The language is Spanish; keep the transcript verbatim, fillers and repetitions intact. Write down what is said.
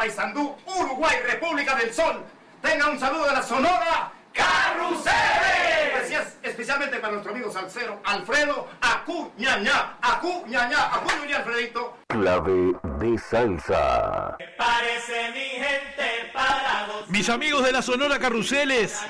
Paysandú, Uruguay, República del Sol. Tenga un saludo de la Sonora Carruseles. Gracias especialmente para nuestro amigo salsero Alfredo Acuñañá. Acuñañá, Acuñañá, Alfredito. Clave de salsa. Parece mi gente parados. Mis amigos de la Sonora Carruseles,